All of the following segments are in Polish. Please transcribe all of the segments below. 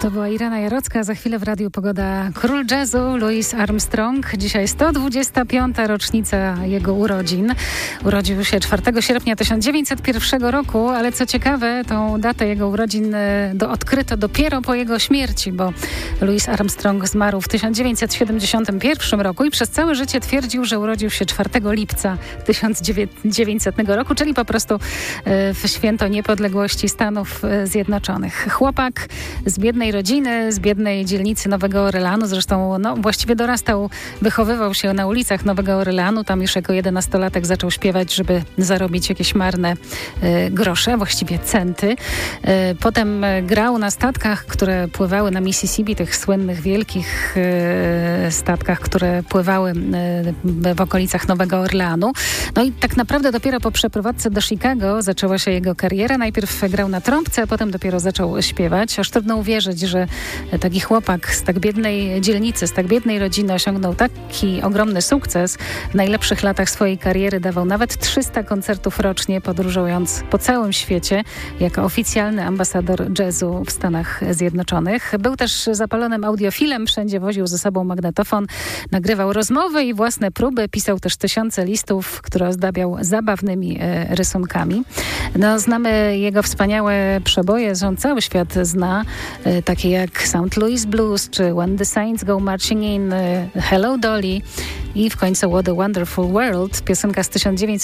To była Irena Jarocka, za chwilę w Radiu Pogoda król jazzu Louis Armstrong. Dzisiaj 125. rocznica jego urodzin. Urodził się 4 sierpnia 1901 roku, ale co ciekawe, tą datę jego urodzin odkryto dopiero po jego śmierci, bo Louis Armstrong zmarł w 1971 roku i przez całe życie twierdził, że urodził się 4 lipca 1900 roku, czyli po prostu w święto niepodległości Stanów Zjednoczonych. Chłopak z biednej rodziny, z biednej dzielnicy Nowego Orleanu. Zresztą właściwie dorastał, wychowywał się na ulicach Nowego Orleanu. Tam już jako 11-latek zaczął śpiewać, żeby zarobić jakieś marne grosze, właściwie centy. Potem grał na statkach, które pływały na Mississippi, tych słynnych, wielkich statkach, które pływały w okolicach Nowego Orleanu. No i tak naprawdę dopiero po przeprowadzce do Chicago zaczęła się jego kariera. Najpierw grał na trąbce, a potem dopiero zaczął śpiewać. Aż trudno uwierzyć, że taki chłopak z tak biednej dzielnicy, z tak biednej rodziny osiągnął taki ogromny sukces. W najlepszych latach swojej kariery dawał nawet 300 koncertów rocznie, podróżując po całym świecie jako oficjalny ambasador jazzu w Stanach Zjednoczonych. Był też zapalonym audiofilem, wszędzie woził ze sobą magnetofon, nagrywał rozmowy i własne próby, pisał też tysiące listów, które ozdabiał zabawnymi rysunkami. Znamy jego wspaniałe przeboje, że cały świat zna, takie jak St. Louis Blues, czy When the Saints Go Marching In, Hello Dolly i w końcu What a Wonderful World, piosenka z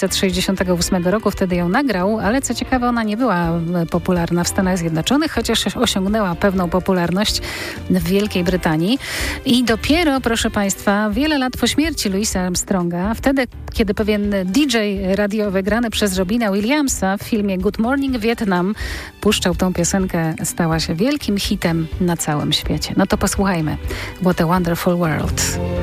1968 roku, wtedy ją nagrał, ale co ciekawe, ona nie była popularna w Stanach Zjednoczonych, chociaż osiągnęła pewną popularność w Wielkiej Brytanii. I dopiero, proszę Państwa, wiele lat po śmierci Louisa Armstronga, wtedy, kiedy pewien DJ radiowy grany przez Robina Williamsa w filmie Good Morning Vietnam puszczał tą piosenkę, stała się wielkim hitem na całym świecie. No to posłuchajmy. What a Wonderful World.